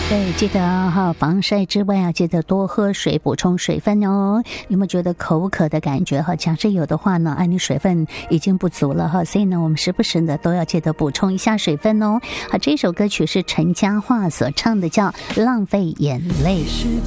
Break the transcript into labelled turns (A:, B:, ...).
A: 对，记得哈，防晒之外啊，记得多喝水，补充水分哦。有没有觉得口渴的感觉哈？假设有的话呢，你水分已经不足了哈，所以呢，我们时不时的都要记得补充一下水分哦。好，这首歌曲是陈嘉桦所唱的，叫《浪费眼泪》。
B: 是